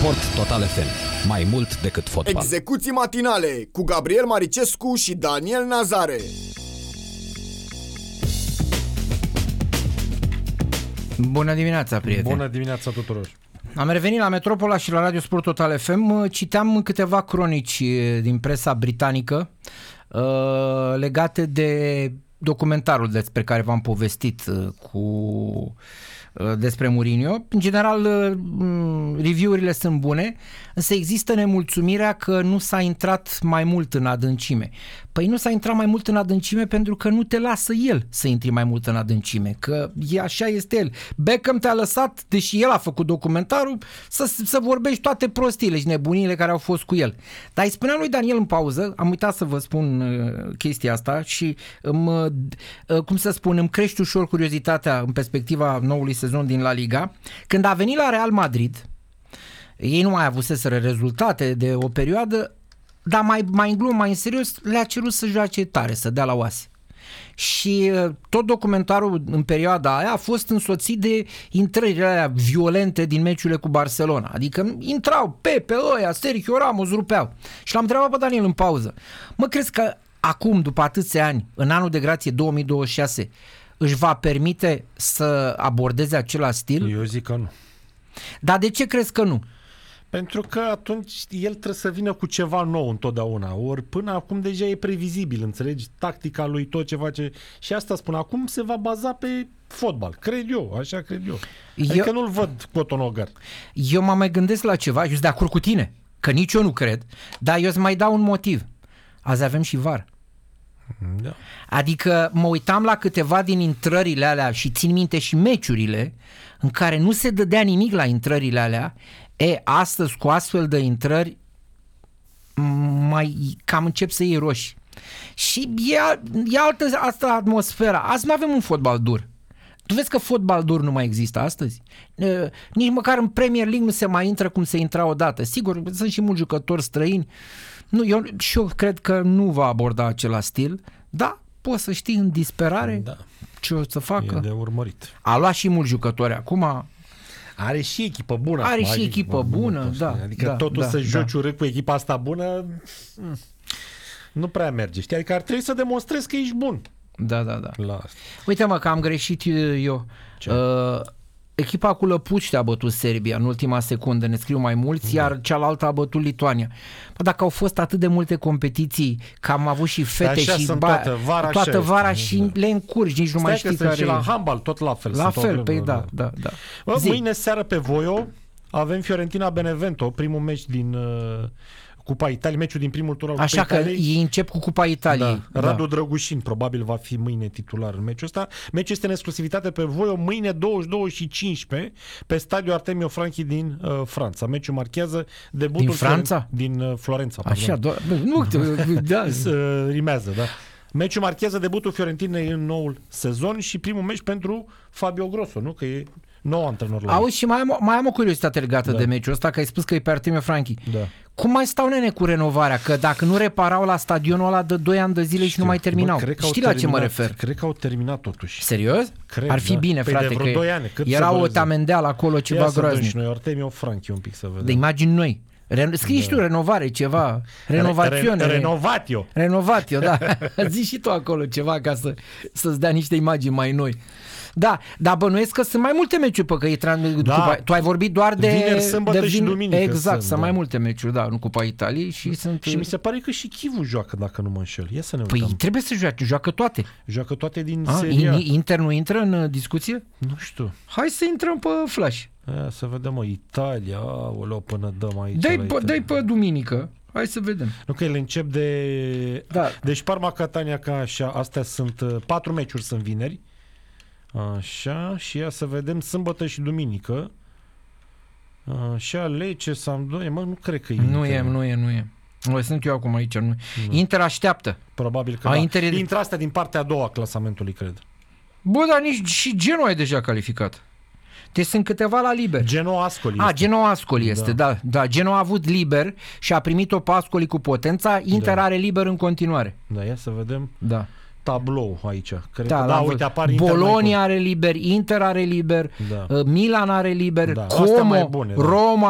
Sport Total FM. Mai mult decât fotbal. Execuții matinale cu Gabriel Maricescu și Daniel Nazare. Bună dimineața, prieteni! Bună dimineața tuturor! Am revenit la Metropola și la Radio Sport Total FM. Citeam câteva cronici din presa britanică legate de documentarul despre care v-am povestit despre Mourinho. În general, review-urile sunt bune, însă există nemulțumirea că nu s-a intrat mai mult în adâncime. Păi nu s-a intrat mai mult în adâncime pentru că nu te lasă el să intri mai mult în adâncime, că așa este el. Beckham te-a lăsat, deși el a făcut documentarul, să vorbești toate prostiile și nebunile care au fost cu el. Dar îi spunea lui Daniel în pauză, am uitat să vă spun chestia asta și îmi crește ușor curiozitatea în perspectiva noului sezon din La Liga. Când a venit la Real Madrid, ei nu mai avuseseră rezultate de o perioadă, dar mai în glumă, mai în serios, le-a cerut să joace tare, să dea la oase. Și tot documentarul în perioada aia a fost însoțit de intrările alea violente din meciurile cu Barcelona. Adică intrau Pepe, ăia, Sergio Ramos, rupeau. Și l-am întrebat pe Daniel în pauză: mă, crezi că acum, după atâția ani, în anul de grație 2026, își va permite să abordeze același stil? Eu zic că nu. Dar de ce crezi că nu? Pentru că atunci el trebuie să vină cu ceva nou întotdeauna. Ori până acum deja e previzibil, înțelegi? Tactica lui, tot ce face. Și asta spun, acum se va baza pe fotbal. Cred eu, așa cred eu. Adică nu-l văd cotonogar. Eu mă mai gândesc la ceva, eu sunt de acord cu tine, că nici eu nu cred, dar eu îți mai dau un motiv. Azi avem și VAR. Da. Adică mă uitam la câteva din intrările alea și țin minte și meciurile în care nu se dădea nimic la intrările alea. Astăzi cu astfel de intrări mai cam încep să iei roșii. Și e altă asta atmosfera. Azi nu avem un fotbal dur. Tu vezi că fotbal dur nu mai există astăzi? Nici măcar în Premier League nu se mai intră cum se intra odată. Sigur, sunt și mulți jucători străini. Eu cred că nu va aborda același stil, dar poți să știi în disperare ce o să facă. E de urmărit. A luat și mulți jucători acum. Are și echipă bună. Are și echipă bună, da. Adică totul să joci urât cu echipa asta bună nu prea merge. Știi? Adică ar trebui să demonstrezi că ești bun. Da. La asta. Uite mă, că am greșit eu. Echipa cu lăpuște a bătut Serbia în ultima secundă, ne scriu mai mulți, iar cealaltă a bătut Lituania. Dacă au fost atât de multe competiții, că am avut și fete și toată vara și le încurci, nici nu mai știi care. Și la handball tot la fel. La fel, păi da. Mâine seară pe Voio avem Fiorentina Benevento, primul meci din Cupa Italiei, meciul din primul tur al Cupei Italiei. Așa că ei încep cu Cupa Italiei. Da. Radu Drăgușin probabil va fi mâine titular în meciul ăsta. Meciul este în exclusivitate pe Voio mâine 22:15 pe stadiul Artemio Franchi din Franța. Meciul marchează debutul din Franța? Din Florența. Așa, rimează, da. Meciul marchează debutul Fiorentinei în noul sezon și primul meci pentru Fabio Grosso, nu? Că e nou antrenor la Auzi, și mai am o curiozitate legată de meciul ăsta, că ai spus că e pe Artemio Franchi. Da. Cum mai stau, nene, cu renovarea? Că dacă nu reparau la stadionul ăla de 2 ani de zile și nu mai terminau. Știi la ce mă refer? Cred că au terminat totuși. Serios? Ar fi bine, frate, că 2 ani, era o tamendeală acolo, ceva groaznic. Și noi Artemio Franchi un pic să vedem. De imagini noi. Scrii și tu renovare, ceva. Renovațiune. Renovatio, da. Zici și tu acolo ceva ca să-ți dea niște imagini mai noi. Da, dar bănuiesc că sunt mai multe meciuri pe că tu ai vorbit doar de vineri, sâmbătă și duminică. Exact, sunt mai multe meciuri, da, în Cupa Italiei și sunt. Și mi se pare că și Chivu joacă, dacă nu mă înșel. Ia să ne uităm. Păi trebuie să joacă toate. Joacă toate din seria. Inter nu intră în discuție? Nu știu. Hai să intrăm pe flash. Să vedem, Italia, aoleu, până dăm aici. Dai pe duminică. Hai să vedem. Nu, că ele încep de... Da. Deci Parma, Catania, ca așa, astea sunt 4 meciuri sunt vineri. Așa, și ia să vedem sâmbătă și duminică. Așa, Lecce, Sampdoria, nu cred că e Inter. Nu e. Sunt eu acum aici. Nu. Inter așteaptă. Probabil că Intră astea din partea a doua a clasamentului, cred. Bă, dar nici și Genoa e deja calificat. Deci sunt câteva la liber. Genoa Ascoli este. Genoa Ascoli este, da. Genoa a avut liber și a primit-o pe Ascoli cu Potența. Inter are liber în continuare. Da, ia să vedem. Da. Tablou aici. Cred că, uite, apare Bologna are liber, Inter are liber, Milan are liber, Como, Roma